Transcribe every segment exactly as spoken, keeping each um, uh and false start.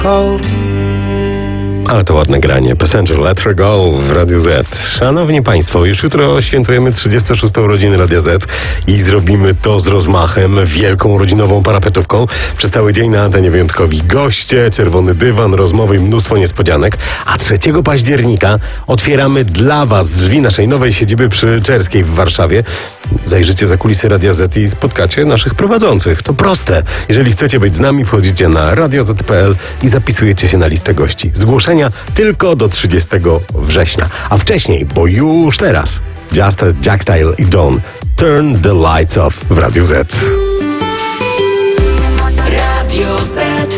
go. Ale to ładne granie. Passenger, Let Her Go w Radiu Z. Szanowni Państwo, już jutro świętujemy trzydzieste szóste urodziny Radia Z i zrobimy to z rozmachem, wielką rodzinową parapetówką. Przez cały dzień na antenie wyjątkowi goście, czerwony dywan, rozmowy i mnóstwo niespodzianek. A trzeciego października otwieramy dla Was drzwi naszej nowej siedziby przy Czerskiej w Warszawie. Zajrzycie za kulisy Radia Z i spotkacie naszych prowadzących. To proste. Jeżeli chcecie być z nami, wchodzicie na radio zet kropka pe el i zapisujecie się na listę gości. Zgłoszenia tylko do trzydziestego września. A wcześniej, bo już teraz, Just Jack Style i Dawn, Turn the Lights Off w Radiu Z. Radio Z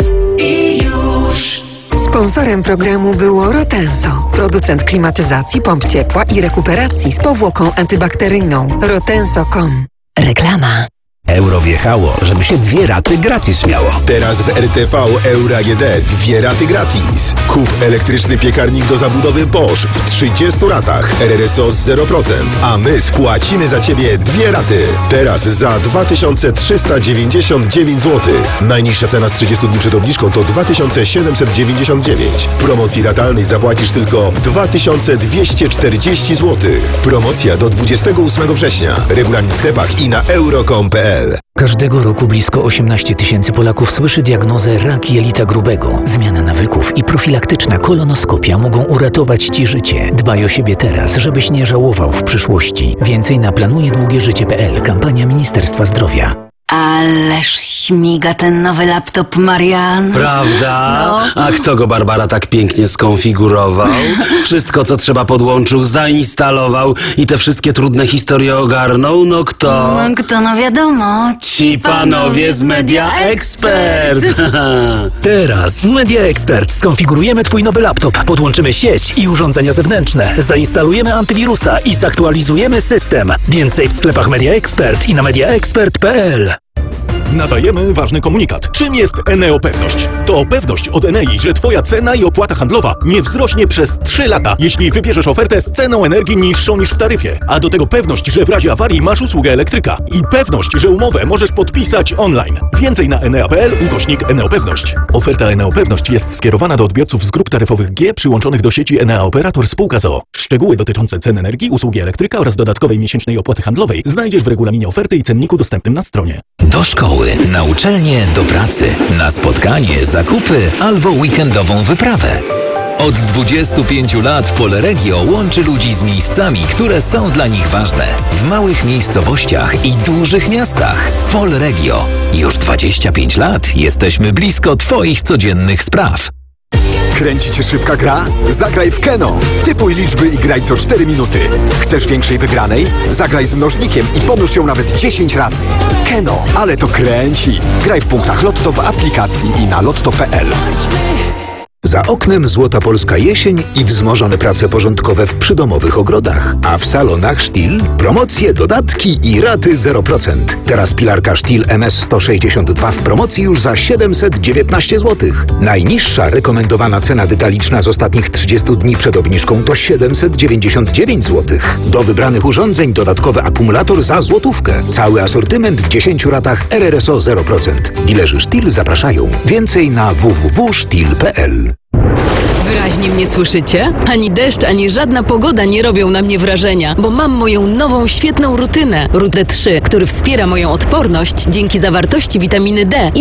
i już. Sponsorem programu było Rotenso, producent klimatyzacji, pomp ciepła i rekuperacji z powłoką antybakteryjną. rotenso kropka com. Reklama. Euro wjechało, żeby się dwie raty gratis miało. Teraz w R T V Euro A G D dwie raty gratis. Kup elektryczny piekarnik do zabudowy Bosch w trzydziestu ratach. R R S O z zero procent. A my spłacimy za Ciebie dwie raty. Teraz za dwa tysiące trzysta dziewięćdziesiąt dziewięć złotych. Najniższa cena z trzydziestu dni przed obniżką to dwa tysiące siedemset dziewięćdziesiąt dziewięć. W promocji ratalnej zapłacisz tylko dwa tysiące dwieście czterdzieści złotych. Promocja do dwudziestego ósmego września. Regulamin w sklepach i na euro kropka com kropka pe el. Każdego roku blisko osiemnaście tysięcy Polaków słyszy diagnozę rak jelita grubego. Zmiana nawyków i profilaktyczna kolonoskopia mogą uratować Ci życie. Dbaj o siebie teraz, żebyś nie żałował w przyszłości. Więcej na planuje długie życie kropka pe el. Kampania Ministerstwa Zdrowia. Ależ śmiga ten nowy laptop, Marian. Prawda? No. A kto go, Barbara, tak pięknie skonfigurował? Wszystko, co trzeba, podłączył, zainstalował i te wszystkie trudne historie ogarnął? No kto? No kto, no wiadomo. Ci panowie z Media Expert. Teraz w Media Expert skonfigurujemy Twój nowy laptop, podłączymy sieć i urządzenia zewnętrzne, zainstalujemy antywirusa i zaktualizujemy system. Więcej w sklepach Media Expert i na media expert kropka pe el. Nadajemy ważny komunikat. Czym jest Eneo Pewność? To pewność od Enei, że Twoja cena i opłata handlowa nie wzrośnie przez trzy lata, jeśli wybierzesz ofertę z ceną energii niższą niż w taryfie. A do tego pewność, że w razie awarii masz usługę elektryka. I pewność, że umowę możesz podpisać online. Więcej na enea kropka pe el ukośnik Eneo Pewność. Oferta Eneo Pewność jest skierowana do odbiorców z grup taryfowych G przyłączonych do sieci Enea Operator Spółka z o o. Szczegóły dotyczące cen energii, usługi elektryka oraz dodatkowej miesięcznej opłaty handlowej znajdziesz w regulaminie oferty i cenniku dostępnym na stronie. Do szkoły, na uczelnię, do pracy, na spotkanie, zakupy albo weekendową wyprawę. Od dwudziestu pięciu lat Polregio łączy ludzi z miejscami, które są dla nich ważne. W małych miejscowościach i dużych miastach. Polregio. Już dwadzieścia pięć lat jesteśmy blisko Twoich codziennych spraw. Kręci Cię szybka gra? Zagraj w Keno. Typuj liczby i graj co cztery minuty. Chcesz większej wygranej? Zagraj z mnożnikiem i pomnóż ją nawet dziesięć razy. Keno, ale to kręci. Graj w punktach Lotto w aplikacji i na lotto kropka pe el. Za oknem złota polska jesień i wzmożone prace porządkowe w przydomowych ogrodach. A w salonach Stihl promocje, dodatki i raty zero procent. Teraz pilarka Stihl em es sto sześćdziesiąt dwa w promocji już za siedemset dziewiętnaście złotych. Najniższa rekomendowana cena detaliczna z ostatnich trzydziestu dni przed obniżką to siedemset dziewięćdziesiąt dziewięć złotych. Do wybranych urządzeń dodatkowy akumulator za złotówkę. Cały asortyment w dziesięciu ratach R R S O zero procent. Dilerzy Stihl zapraszają. Więcej na w w w kropka stihl kropka pe el. Wyraźnie mnie słyszycie? Ani deszcz, ani żadna pogoda nie robią na mnie wrażenia, bo mam moją nową, świetną rutynę. Rutę trzy, który wspiera moją odporność dzięki zawartości witaminy D i